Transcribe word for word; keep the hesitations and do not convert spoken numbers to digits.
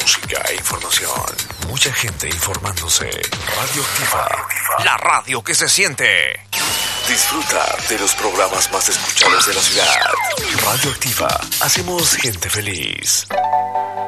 música e información. Mucha gente informándose. Radioactiva, la radio que se siente. Disfruta de los programas más escuchados de la ciudad. Radioactiva, hacemos gente feliz.